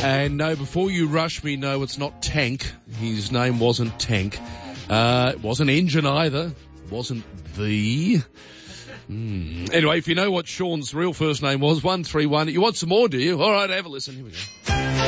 And no, before you rush me, no, it's not Tank. His name wasn't Tank. It wasn't Engine either. It wasn't The. Anyway, if you know what Sean's real first name was, 131. You want some more, do you? All right, have a listen. Here we go.